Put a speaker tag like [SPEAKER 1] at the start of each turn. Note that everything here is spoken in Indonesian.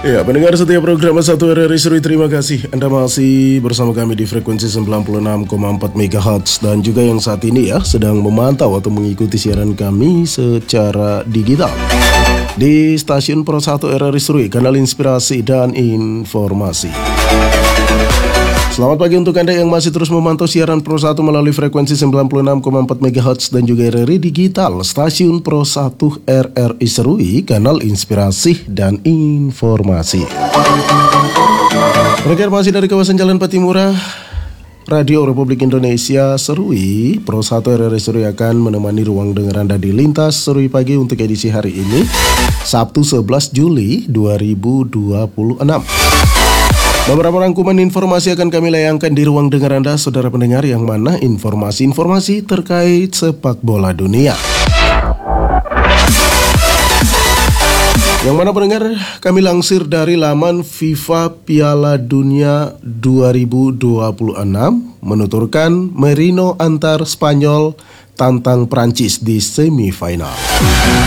[SPEAKER 1] Ya, pendengar setiap program Satu RRI Serui, terima kasih Anda masih bersama kami di frekuensi 96,4 MHz dan juga yang saat ini ya sedang memantau atau mengikuti siaran kami secara digital di stasiun Pro 1 RRI Serui, kanal inspirasi dan informasi. Selamat pagi untuk Anda yang masih terus memantau siaran Pro 1 melalui frekuensi 96,4 MHz dan juga RRI Digital, stasiun Pro 1 RRI Serui, kanal inspirasi dan informasi. Pendengar masih dari kawasan Jalan Patimura, Radio Republik Indonesia Serui, Pro 1 RRI Serui akan menemani ruang dengar Anda di Lintas Serui Pagi untuk edisi hari ini, Sabtu 11 Juli 2026. Beberapa rangkuman informasi akan kami layangkan di ruang dengar Anda, saudara pendengar, yang mana informasi-informasi terkait sepak bola dunia. Yang mana pendengar kami lansir dari laman FIFA Piala Dunia 2026 menuturkan Merino antar Spanyol tantang Prancis di semifinal.